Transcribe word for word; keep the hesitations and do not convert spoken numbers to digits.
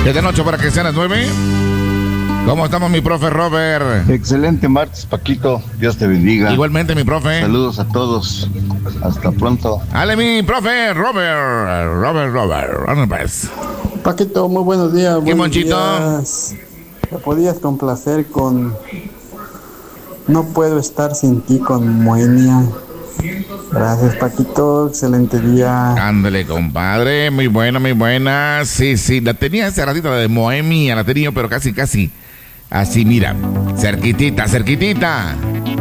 Desde noche para que sean las nueve. ¿Cómo estamos, mi profe Robert? Excelente martes, Paquito. Dios te bendiga. Igualmente, mi profe. Saludos a todos. Hasta pronto. Dale, mi profe Robert. Robert, Robert. Robert, pues. Paquito, muy buenos días. ¿Qué, buenos Monchito? días. ¿Me podías complacer con No puedo estar sin ti con Moenia? Gracias, Paquito. Excelente día. Ándale, compadre. Muy buena, muy buena. Sí, sí. La tenía hace ratito, la de Moenia. La tenía, pero casi, casi. Así, mira. Cerquitita, cerquitita.